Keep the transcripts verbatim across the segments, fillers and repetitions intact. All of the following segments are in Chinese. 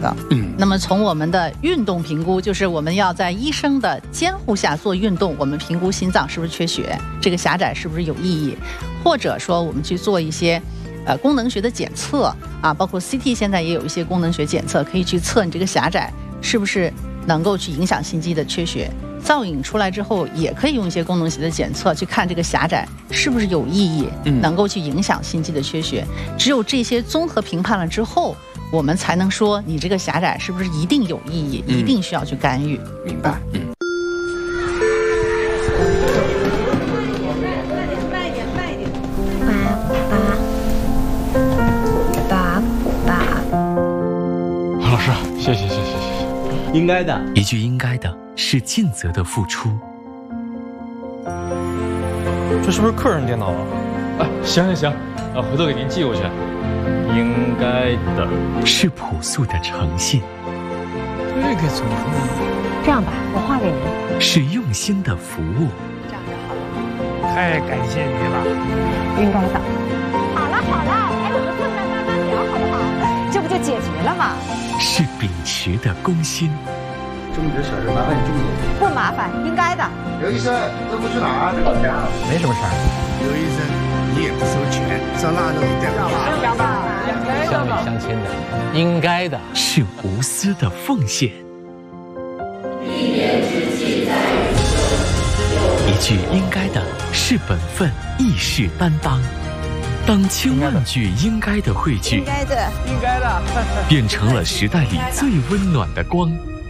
的。嗯，那么从我们的运动评估，就是我们要在医生的监护下做运动，我们评估心脏是不是缺血，这个狭窄是不是有意义，或者说我们去做一些呃功能学的检测啊，包括 C T 现在也有一些功能学检测，可以去测你这个狭窄是不是能够去影响心肌的缺血。造影出来之后，也可以用一些功能学的检测去看这个狭窄是不是有意义，能够去影响心肌的缺血。只有这些综合评判了之后，我们才能说你这个狭窄是不是一定有意义，一定需要去干预。 明白。嗯。 慢一点，慢一点，慢一点。爸爸，爸爸。 老师，谢谢谢谢谢谢。 应该的， 一句应该的。是尽责的付出。 这是不是客人电脑啊？哎，行行行，呃，回头给您寄过去。应该的， 是朴素的诚信。 这个怎么？ 这样吧，我画给您。 是用心的服务。 这样就好了。 太感谢你了。 应该的。好了好了，哎，我们困难慢慢聊好不好？这不就解决了吗？ 是秉持的公心。 这么点小事，麻烦你注意。 不麻烦，应该的。 刘医生，这不去哪儿？老家。 没什么事儿。 刘医生，你也不收钱，上腊肉一袋。 讲吧， 乡里乡亲的，应该的。 是无私的奉献。 一年之计在于一句应该的，是本分，义士担当。当千万句应该的汇聚， 应该的， 应该的， 变成了时代里最温暖的光。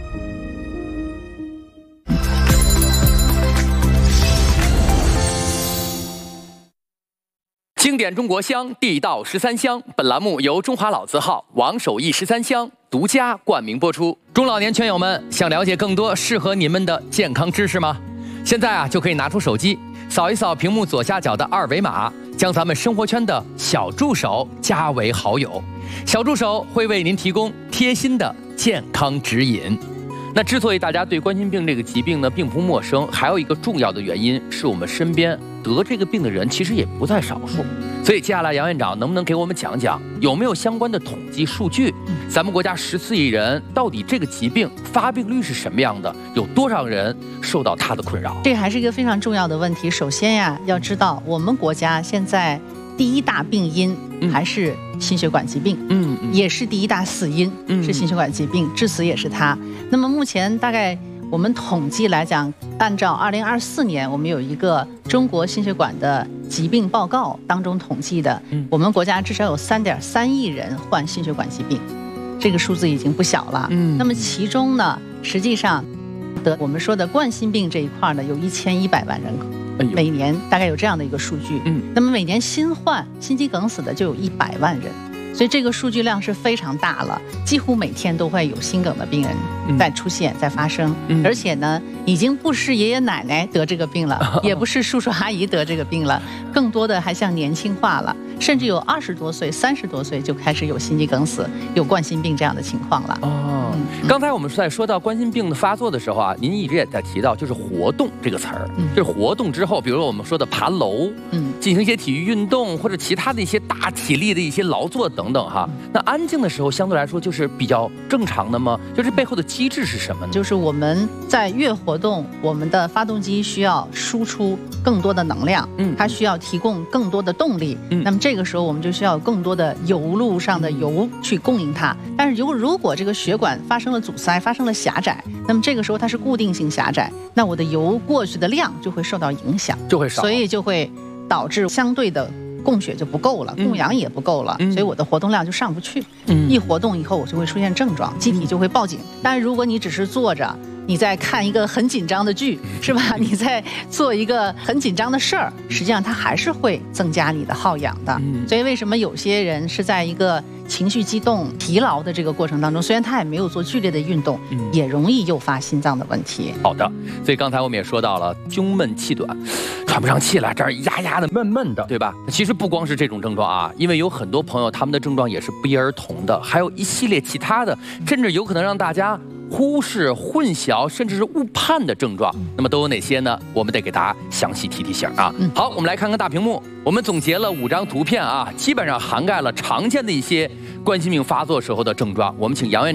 经典中国香，地道十三香。本栏目由中华老字号王守义十三香独家冠名播出。中老年圈友们，想了解更多适合你们的健康知识吗？现在啊，就可以拿出手机，扫一扫屏幕左下角的二维码，将咱们生活圈的小助手加为好友。小助手会为您提供贴心的健康指引。那之所以大家对冠心病这个疾病呢并不陌生，还有一个重要的原因是我们身边得这个病的人其实也不在少数。所以接下来杨院长能不能给我们讲讲有没有相关的统计数据？咱们国家十四亿人，到底这个疾病发病率是什么样的？有多少人受到它的困扰？ 这还是一个非常重要的问题。首先呀，要知道我们国家现在第一大病因还是心血管疾病，嗯，也是第一大死因，嗯，是心血管疾病，致死也是它。那么目前大概我们统计来讲，按照二零二四年我们有一个中国心血管的疾病报告当中统计的，嗯，我们国家至少有三点三亿人患心血管疾病，这个数字已经不小了。嗯，那么其中呢，实际上得我们说的冠心病这一块呢，有一千一百万人口。每年大概有这样的一个数据，嗯，那么每年新患心肌梗死的就有一百万人，所以这个数据量是非常大了，几乎每天都会有心梗的病人在出现、在发生，嗯，而且呢，已经不是爷爷奶奶得这个病了，也不是叔叔阿姨得这个病了，更多的还像年轻化了，甚至有二十多岁、三十多岁就开始有心肌梗死、有冠心病这样的情况了。 哦，嗯，刚才我们在说到冠心病的发作的时候啊，您一直也在提到就是活动这个词儿，嗯，就是活动之后，比如我们说的爬楼，嗯，进行一些体育运动或者其他的一些大体力的一些劳作等等哈。那安静的时候相对来说就是比较正常的吗？就是背后的机制是什么呢？ 就是我们在越活动，我们的发动机需要输出更多的能量，嗯，它需要提供更多的动力，嗯，那么这个时候我们就需要更多的油路上的油去供应它。但是如如果这个血管发生了阻塞，发生了狭窄，那么这个时候它是固定性狭窄，那我的油过去的量就会受到影响， 就会少， 所以就会导致相对的供血就不够了，供氧也不够了，嗯，所以我的活动量就上不去，嗯，一活动以后我就会出现症状，机体就会报警。但是如果你只是坐着，你在看一个很紧张的剧，是吧？你在做一个很紧张的事儿，实际上它还是会增加你的耗氧的。所以为什么有些人是在一个情绪激动、疲劳的这个过程当中，虽然他也没有做剧烈的运动，也容易诱发心脏的问题。 好的，所以刚才我们也说到了胸闷气短，喘不上气来，这儿压压的、闷闷的，对吧？其实不光是这种症状啊，因为有很多朋友他们的症状也是不一而同的，还有一系列其他的，甚至有可能让大家忽视、混淆，甚至是误判的症状，那么都有哪些呢？我们得给大家详细提提醒啊。好，我们来看看大屏幕，我们总结了五张图片啊，基本上涵盖了常见的一些冠心病发作时候的症状。我们请杨院